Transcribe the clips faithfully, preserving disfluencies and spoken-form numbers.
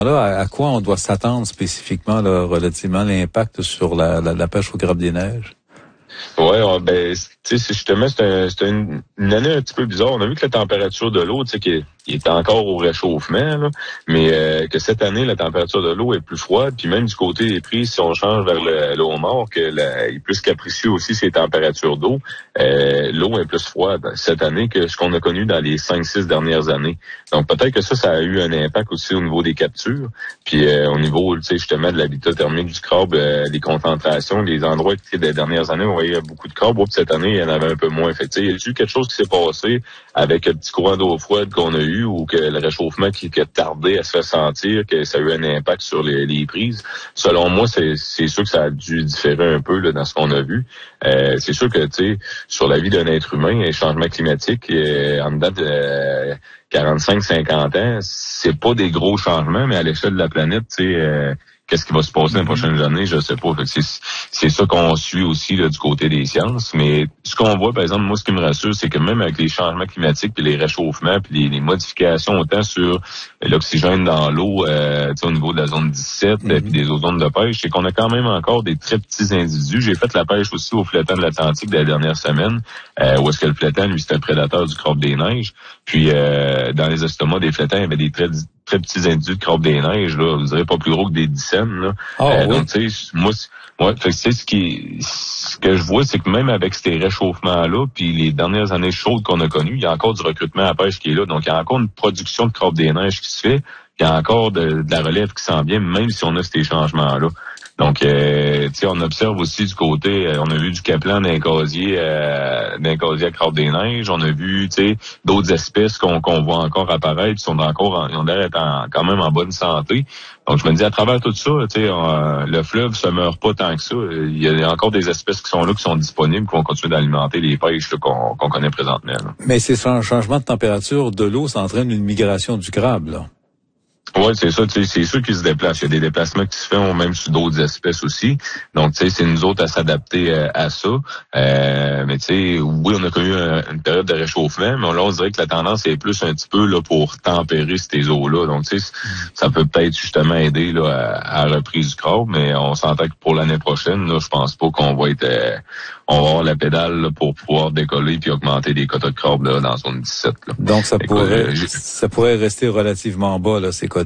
Là, à quoi on doit s'attendre spécifiquement là, relativement à l'impact sur la, la, la pêche au crabe des neiges? Ouais, ben, tu sais, justement, c'est un, c'est une, une année un petit peu bizarre. On a vu que la température de l'eau, tu sais, qui il est encore au réchauffement, là, mais euh, que cette année, la température de l'eau est plus froide, puis même du côté des prix, si on change vers le, le homard, que la, il est plus capricieux aussi ces températures d'eau, euh, l'eau est plus froide cette année que ce qu'on a connu dans les cinq six dernières années. Donc peut-être que ça, ça a eu un impact aussi au niveau des captures, puis euh, au niveau, tu sais, justement, de l'habitat thermique du crabe, euh, les concentrations, les endroits qui, des dernières années, on voyait beaucoup de crabes, cette année, il y en avait un peu moins. Fait, il y a eu quelque chose qui s'est passé avec un petit courant d'eau froide qu'on a eu, ou que le réchauffement qui, qui a tardé à se faire sentir, que ça a eu un impact sur les, les prises. Selon moi, c'est, c'est sûr que ça a dû différer un peu là, dans ce qu'on a vu. Euh, c'est sûr que, tu sais, sur la vie d'un être humain, les changements climatiques, euh, en date de euh, quarante-cinq cinquante ans, c'est pas des gros changements, mais à l'échelle de la planète, tu sais, euh, qu'est-ce qui va se passer dans les prochaines années, je sais pas. Fait que c'est, c'est ça qu'on suit aussi là, du côté des sciences. Mais ce qu'on voit, par exemple, moi, ce qui me rassure, c'est que même avec les changements climatiques, puis les réchauffements, puis les, les modifications autant sur l'oxygène dans l'eau, euh, au niveau de la zone dix-sept, mm-hmm. puis des autres zones de pêche, c'est qu'on a quand même encore des très petits individus. J'ai fait la pêche aussi au flétan de l'Atlantique de la dernière semaine, euh, où est-ce que le flétan, lui, c'était un prédateur du crabe des neiges. Puis euh, dans les estomacs des flétans, il y avait des très très petits individus de crabe des neiges, là, vous direz pas plus gros que des dizaines, là. Oh, euh, oui. Donc, tu sais, moi, ouais, fait que, tu sais, ce qui, ce que je vois, c'est que même avec ces réchauffements-là, puis les dernières années chaudes qu'on a connues, il y a encore du recrutement à pêche qui est là. Donc, il y a encore une production de crabe des neiges qui se fait. Il y a encore de, de la relève qui s'en vient, même si on a ces changements-là. Donc, euh, tu sais, on observe aussi du côté, euh, on a vu du caplan d'un casier, euh, d'un casier à crabe des neiges. On a vu, tu sais, d'autres espèces qu'on, qu'on voit encore apparaître, qui sont encore, en, ils ont l'air d'être en, quand même en bonne santé. Donc, je me dis, à travers tout ça, tu sais, euh, le fleuve se meurt pas tant que ça. Il y a encore des espèces qui sont là, qui sont disponibles, qui vont continuer d'alimenter les pêches là, qu'on, qu'on connaît présentement. Là. Mais ces changements de température de l'eau, ça entraîne une migration du crabe, là. Oui, c'est ça, tu sais, c'est sûr qu'ils se déplacent. Il y a des déplacements qui se font même sur d'autres espèces aussi. Donc, tu sais, c'est nous autres à s'adapter euh, à ça. Euh, mais tu sais, oui, on a connu un, une période de réchauffement, mais là, on dirait que la tendance est plus un petit peu là pour tempérer ces eaux-là. Donc, tu sais, ça peut peut-être justement aider là à, à la reprise du crabe, mais on s'entend que pour l'année prochaine, là, je pense pas qu'on va être euh, on va avoir la pédale là, pour pouvoir décoller puis augmenter les quotas de crabe là, dans zone dix-sept. Là. Donc, ça Écoute, pourrait euh, ça pourrait rester relativement bas, là, ces quotas.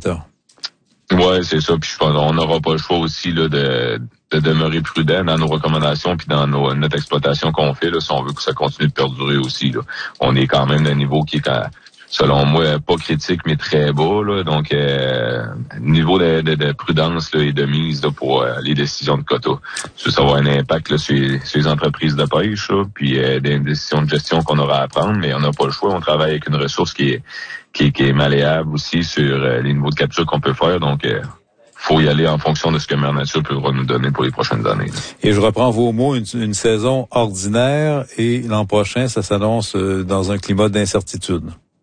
Ouais, c'est ça. Puis je pense on n'aura pas le choix aussi là de, de demeurer prudent dans nos recommandations puis dans nos, notre exploitation qu'on fait là, si on veut que ça continue de perdurer aussi. Là. On est quand même d'un niveau qui est à, selon moi, pas critique, mais très bas. Là. Donc, euh, niveau de, de, de prudence là, et de mise là, pour euh, les décisions de quotas. Ça va avoir un impact là, sur, sur les entreprises de pêche, là, puis euh, des décisions de gestion qu'on aura à prendre, mais on n'a pas le choix. On travaille avec une ressource qui est qui, qui est malléable aussi sur euh, les niveaux de capture qu'on peut faire. Donc, euh, faut y aller en fonction de ce que Mère Nature pourra nous donner pour les prochaines années. Là. Et je reprends vos mots, une, une saison ordinaire et l'an prochain, ça s'annonce euh, dans un climat d'incertitude.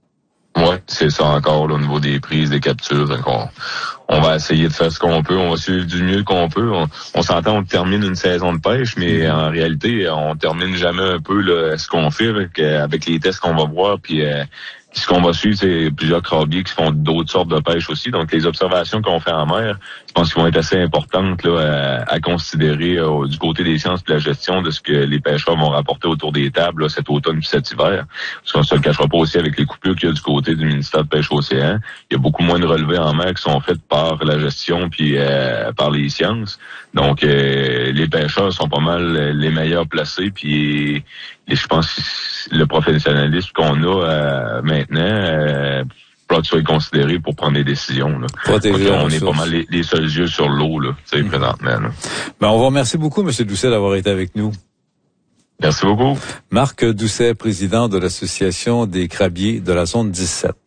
Oui, c'est ça encore là, au niveau des prises, des captures. Donc on, on va essayer de faire ce qu'on peut, on va suivre du mieux qu'on peut. On, on s'entend, on termine une saison de pêche, mais en réalité, on termine jamais un peu là, ce qu'on fait avec, avec les tests qu'on va voir, puis euh, ce qu'on va suivre, c'est plusieurs crabiers qui font d'autres sortes de pêche aussi. Donc, les observations qu'on fait en mer, je pense qu'elles vont être assez importantes là, à, à considérer euh, du côté des sciences et de la gestion de ce que les pêcheurs vont rapporter autour des tables là, cet automne et cet hiver. Parce qu'on ne se le cachera pas aussi avec les coupures qu'il y a du côté du ministère de Pêche-Océan. Il y a beaucoup moins de relevés en mer qui sont faites par la gestion puis euh, par les sciences. Donc, euh, les pêcheurs sont pas mal les meilleurs placés. Puis, et je pense que le professionnalisme qu'on a euh, maintenant, euh, que soit considéré pour prendre des décisions. Là. Protéger on est pas mal les, les seuls yeux sur l'eau, là, mmh. présentement. Là. Ben, on vous remercie beaucoup, M. Doucet, d'avoir été avec nous. Merci beaucoup. Marc Doucet, président de l'Association des crabiers de la zone dix-sept.